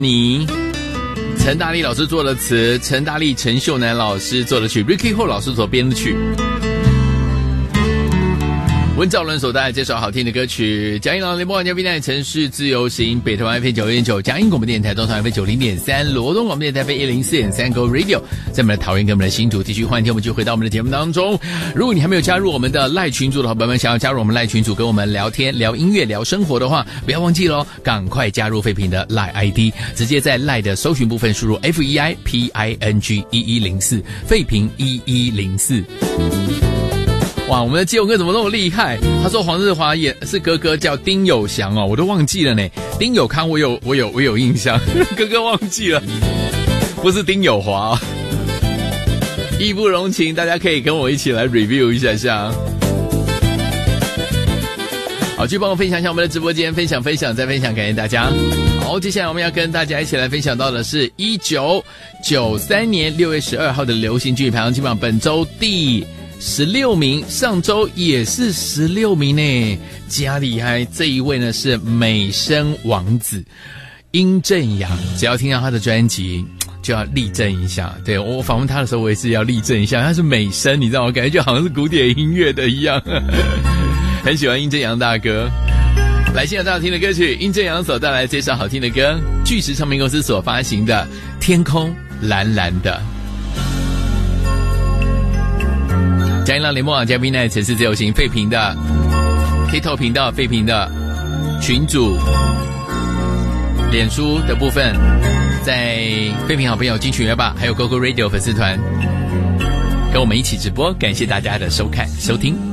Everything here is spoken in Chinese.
你陈大力老师做的词，陈大力、陈秀楠老师做的曲 ，Ricky Ho 老师所编的曲。温兆伦所带来这首好听的歌曲，嘉义老联播网加宾台城市自由行，北台湾 FM919，嘉义广播电台东台 FM90.3，罗东广播电台 FM104.3 Go Radio， 在我们的桃园跟我们的新竹地区，欢迎听我们就回到我们的节目当中。如果你还没有加入我们的赖群组的伙伴们，想要加入我们赖群组跟我们聊天、聊音乐、聊生活的话，不要忘记咯，赶快加入废品的赖 ID， 直接在赖的搜寻部分输入 FEIPING1104， 废品1104。哇，我们的基友哥怎么那么厉害？他说黄日华也是哥哥叫丁有祥哦，我都忘记了呢。丁有康我有印象，哥哥忘记了，不是丁有华哦。义不容情，大家可以跟我一起来 review 一下下。好，去帮我分享一下我们的直播间，分享再分享，感谢大家。好，接下来我们要跟大家一起来分享到的是1993年6月12号的流行剧排行榜，本周第16名，上周也是16名呢，加厉害！这一位呢是美声王子殷正阳，只要听到他的专辑就要立正一下。对，我访问他的时候，我也是要立正一下。他是美声，你知道吗？感觉就好像是古典音乐的一样，很喜欢殷正阳大哥。来，现在大家听的歌曲，殷正阳所带来这首好听的歌，巨石唱片公司所发行的《天空蓝蓝的》。嘉义浪联播网嘉宾呢，城市自由行废品的 TikTok 频道废品的群组脸书的部分，在废品好朋友金曲乐吧还有 GoGo Radio 粉丝团跟我们一起直播，感谢大家的收看收听。